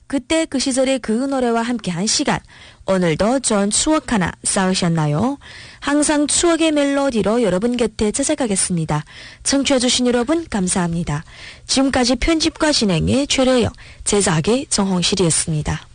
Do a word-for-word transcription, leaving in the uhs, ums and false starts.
그때 그 시절의 그 노래와 함께한 시간, 오늘도 좋은 추억 하나 쌓으셨나요? 항상 추억의 멜로디로 여러분 곁에 찾아가겠습니다. 청취해주신 여러분 감사합니다. 지금까지 편집과 진행의 최래영, 제작의 정홍실이었습니다.